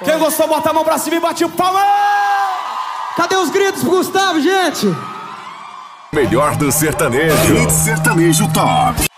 Quem gostou, bota a mão pra cima e bate o palma. Cadê os gritos pro Gustavo, gente? Melhor do sertanejo. Sertanejo Top.